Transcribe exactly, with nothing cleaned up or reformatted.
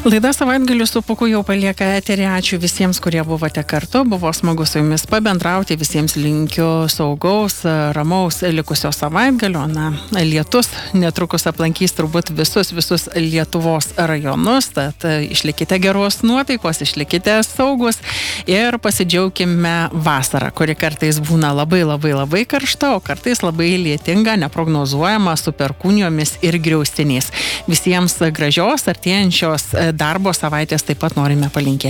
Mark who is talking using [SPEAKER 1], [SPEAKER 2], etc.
[SPEAKER 1] Laida Savaitgalių su Pūku jau palieka eterį. Ačiū visiems, kurie buvote kartu. Buvo smagu su jumis pabendrauti. Visiems linkiu saugaus, ramaus likusio savaitgalio. Na, lietus netrukus aplankys turbūt visus, visus Lietuvos rajonus. Tad išlikite geros nuotaikos, išlikite saugus ir pasidžiaukime vasarą, kuri kartais būna labai, labai, labai karšta, o kartais labai lietinga, neprognozuojama, su perkūnijomis ir griaustiniais. Visiems gražios artėjančios darbo savaitės taip pat norime palinkėti.